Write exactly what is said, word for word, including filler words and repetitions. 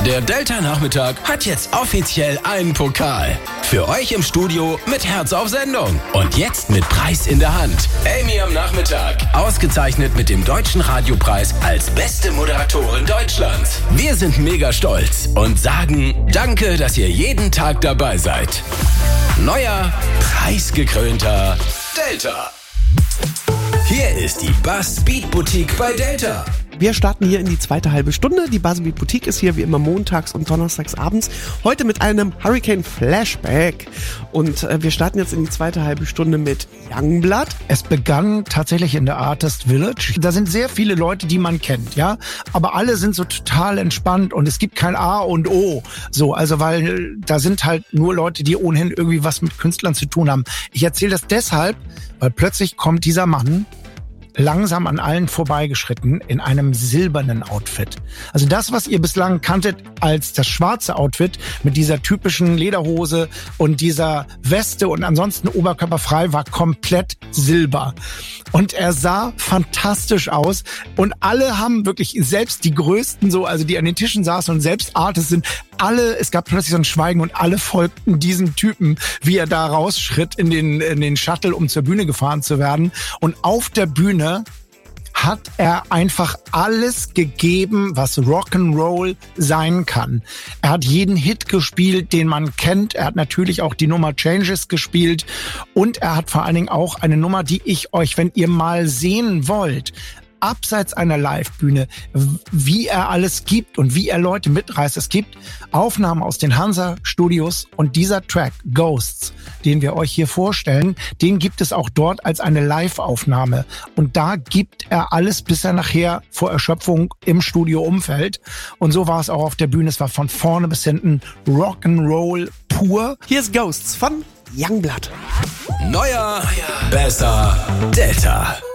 Der Delta-Nachmittag hat jetzt offiziell einen Pokal. Für euch im Studio mit Herz auf Sendung. Und jetzt mit Preis in der Hand. Amy am Nachmittag. Ausgezeichnet mit dem Deutschen Radiopreis als beste Moderatorin Deutschlands. Wir sind mega stolz und sagen danke, dass ihr jeden Tag dabei seid. Neuer, preisgekrönter Delta. Hier ist die Buzz Beat Boutique bei Delta. Wir starten hier in die zweite halbe Stunde. Die Buzz Beat Boutique ist hier wie immer montags und donnerstags abends. Heute mit einem Hurricane Flashback. Und äh, wir starten jetzt in die zweite halbe Stunde mit Youngblood. Es begann tatsächlich in der Artist Village. Da sind sehr viele Leute, die man kennt, ja. Aber alle sind so total entspannt und es gibt kein A und O. So, also weil da sind halt nur Leute, die ohnehin irgendwie was mit Künstlern zu tun haben. Ich erzähle das deshalb, weil plötzlich kommt dieser Mann langsam an allen vorbeigeschritten in einem silbernen Outfit. Also das, was ihr bislang kanntet als das schwarze Outfit mit dieser typischen Lederhose und dieser Weste und ansonsten oberkörperfrei, war komplett silber. Und er sah fantastisch aus und alle haben wirklich, selbst die Größten so, also die an den Tischen saßen und selbst Artists sind, alle, es gab plötzlich so ein Schweigen und alle folgten diesem Typen, wie er da rausschritt in den, in den Shuttle, um zur Bühne gefahren zu werden. Und auf der Bühne hat er einfach alles gegeben, was Rock'n'Roll sein kann. Er hat jeden Hit gespielt, den man kennt. Er hat natürlich auch die Nummer Changes gespielt. Und er hat vor allen Dingen auch eine Nummer, die ich euch, wenn ihr mal sehen wollt, abseits einer Live-Bühne, wie er alles gibt und wie er Leute mitreißt. Es gibt Aufnahmen aus den Hansa-Studios und dieser Track, Ghosts, den wir euch hier vorstellen, den gibt es auch dort als eine Live-Aufnahme. Und da gibt er alles, bis er nachher vor Erschöpfung im Studio umfällt. Und so war es auch auf der Bühne. Es war von vorne bis hinten Rock'n'Roll pur. Hier ist Ghosts von Youngblood. Neuer, besser, Delta.